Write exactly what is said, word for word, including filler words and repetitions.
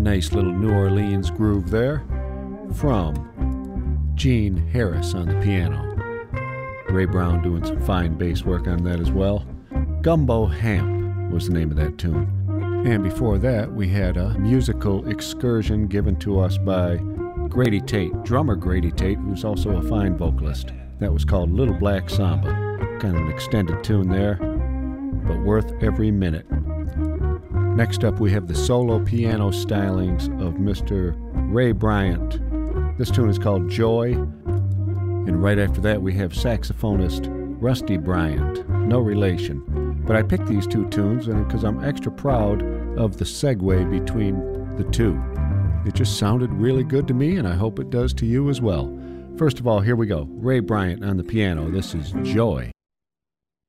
Nice little New Orleans groove there from Gene Harris on the piano. Ray Brown doing some fine bass work on that as well. Gumbo Hamp was the name of that tune. And before that, we had a musical excursion given to us by Grady Tate, drummer Grady Tate, who's also a fine vocalist. That was called Little Black Samba. Kind of an extended tune there, but worth every minute. Next up, we have the solo piano stylings of Mister Ray Bryant. This tune is called Joy. And right after that, we have saxophonist Rusty Bryant. No relation. But I picked these two tunes because I'm extra proud of the segue between the two. It just sounded really good to me, and I hope it does to you as well. First of all, here we go. Ray Bryant on the piano. This is Joy.